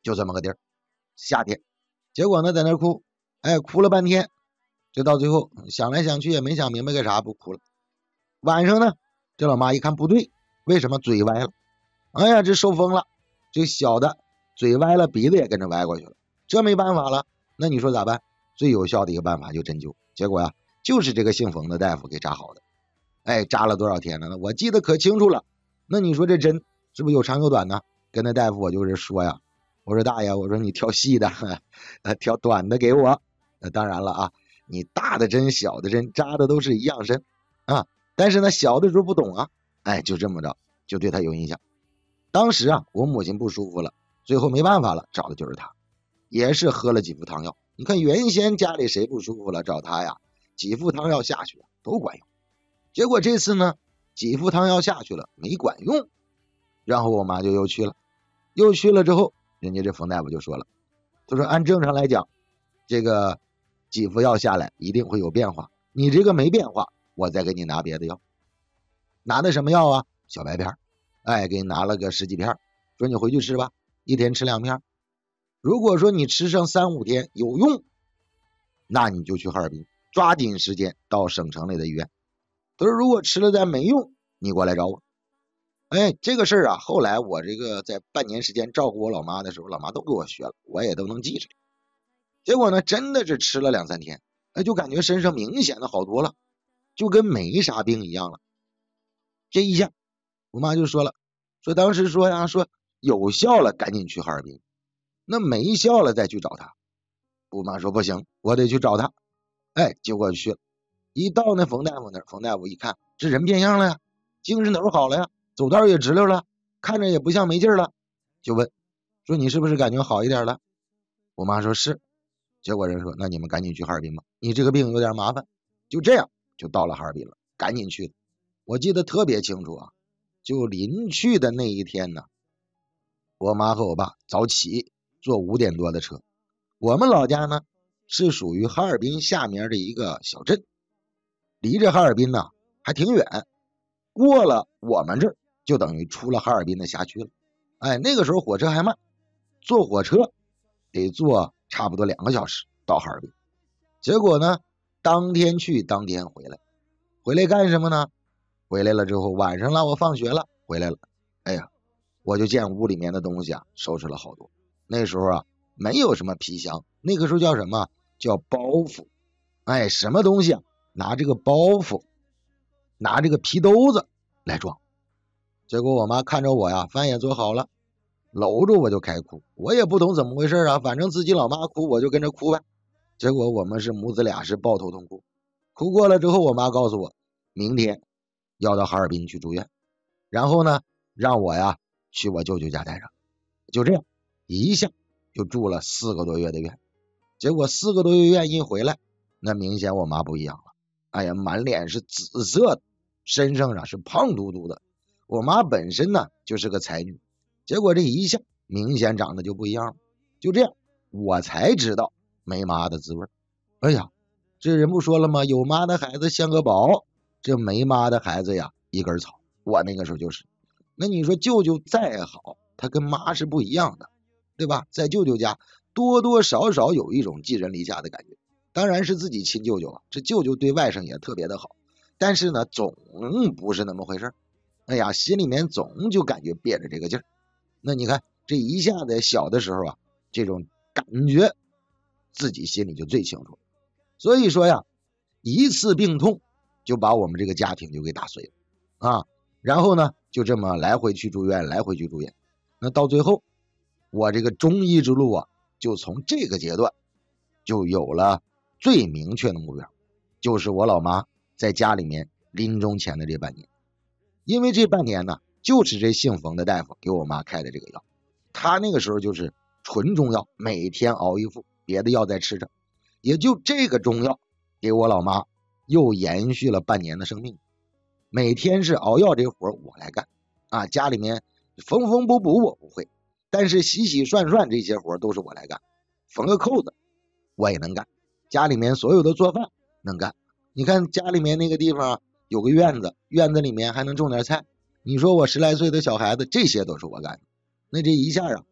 就这么个地儿，夏天。结果呢在那哭，哭了半天，就到最后想来想去也没想明白个啥，不哭了。晚上呢，这老妈一看不对，为什么嘴歪了？哎呀，这受风了，这小的嘴歪了，鼻子也跟着歪过去了，这没办法了，那你说咋办？最有效的一个办法就针灸，结果呀，就是这个姓冯的大夫给扎好的。扎了多少天了呢？我记得可清楚了。那你说这针是不是有长有短呢？跟那大夫我就是说呀，我说大爷，我说你挑细的，挑短的给我。当然了啊，你大的针小的针扎的都是一样深啊，但是呢小的时候不懂啊，就这么着就对他有印象。当时啊我母亲不舒服了，最后没办法了，找的就是他，也是喝了几副汤药。你看原先家里谁不舒服了找他呀，几副汤药下去了都管用。结果这次呢几副汤药下去了没管用，然后我妈就又去了之后，人家这冯大夫就说了，他说按正常来讲，这个几副药下来一定会有变化，你这个没变化，我再给你拿别的药。拿的什么药啊？小白片。给你拿了个10几片，说你回去吃吧，一天吃2片。如果说你吃上3、5天有用，那你就去哈尔滨，抓紧时间到省城里的医院。他说如果吃了再没用，你过来找我。这个事儿啊，后来我这个在半年时间照顾我老妈的时候，老妈都给我学了，我也都能记着。结果呢，真的是吃了2、3天，就感觉身上明显的好多了，就跟没啥病一样了。这一下，我妈就说了，说当时说呀，说有效了赶紧去哈尔滨，那没效了再去找他。我妈说不行，我得去找他。结果去了，一到那冯大夫那儿，冯大夫一看，这人变样了呀，精神头好了呀，走道也直溜了，看着也不像没劲了，就问说你是不是感觉好一点了？我妈说是。结果人说那你们赶紧去哈尔滨吧，你这个病有点麻烦。就这样就到了哈尔滨了，赶紧去的。我记得特别清楚啊，就临去的那一天呢，我妈和我爸早起坐5点多的车。我们老家呢是属于哈尔滨下面的一个小镇，离着哈尔滨呢还挺远，过了我们这儿就等于出了哈尔滨的辖区了。那个时候火车还慢，坐火车得坐差不多2个小时到哈尔滨。结果呢当天去当天回来，回来干什么呢？回来了之后晚上了，我放学了回来了，我就见屋里面的东西啊收拾了好多。那时候啊没有什么皮箱，那个时候叫什么？叫包袱。什么东西啊拿这个包袱，拿这个皮兜子来装。结果我妈看着我呀，饭也做好了，搂着我就开哭。我也不懂怎么回事啊，反正自己老妈哭我就跟着哭呗。结果我们是母子俩是抱头痛哭。哭过了之后，我妈告诉我明天要到哈尔滨去住院，然后呢让我呀去我舅舅家待着。就这样一下就住了4个多月的院。结果4个多月院一回来，那明显我妈不一样了。满脸是紫色的，身上啊是胖嘟嘟的。我妈本身呢就是个才女，结果这一下明显长得就不一样了。就这样我才知道没妈的滋味。这人不说了吗？有妈的孩子像个宝，这没妈的孩子呀一根草。我那个时候就是。那你说舅舅再好，他跟妈是不一样的，对吧？在舅舅家多多少少有一种寄人篱下的感觉。当然是自己亲舅舅啊，这舅舅对外甥也特别的好，但是呢总不是那么回事。心里面总就感觉憋着这个劲儿。那你看这一下子小的时候啊，这种感觉自己心里就最清楚。所以说呀，一次病痛就把我们这个家庭就给打碎了然后呢就这么来回去住院，来回去住院。那到最后我这个中医之路啊，就从这个阶段就有了最明确的目标，就是我老妈在家里面临终前的这半年。因为这半年呢就是这姓冯的大夫给我妈开的这个药，他那个时候就是纯中药，每天熬1副，别的药在吃着。也就这个中药给我老妈又延续了半年的生命。每天是熬药这活我来干家里面缝缝补补我不会，但是洗洗涮涮这些活都是我来干。缝个扣子我也能干，家里面所有的做饭能干。你看家里面那个地方有个院子，院子里面还能种点菜，你说我10来岁的小孩子，这些都是我干的。那这一下